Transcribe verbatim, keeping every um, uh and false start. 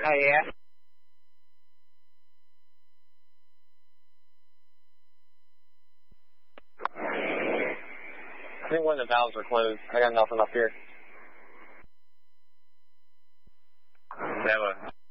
Uh, yeah. I think one of the valves are closed. I got nothing up here. Have a